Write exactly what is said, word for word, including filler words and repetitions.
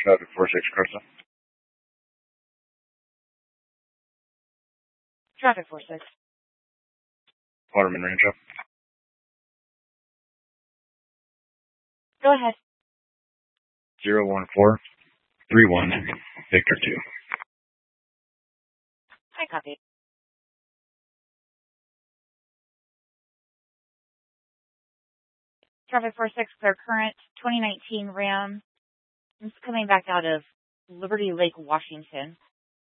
Traffic four six Crystal. Traffic four six. Waterman Rancho. Go ahead. Zero one four three one Victor two. I copy. Traffic four six, clear current, twenty nineteen Ram. It's coming back out of Liberty Lake, Washington.